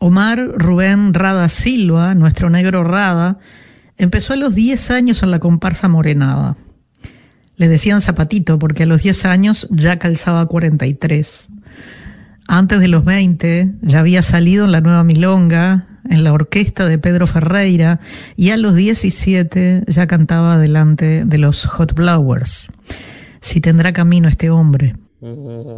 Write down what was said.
Omar Rubén Rada Silva, nuestro negro Rada, empezó a los 10 años en la comparsa Morenada. Le decían Zapatito porque a los 10 años ya calzaba 43. Antes de los 20 ya había salido en la Nueva Milonga, en la orquesta de Pedro Ferreira, y a los 17 ya cantaba delante de los Hot Blowers. Si tendrá camino este hombre.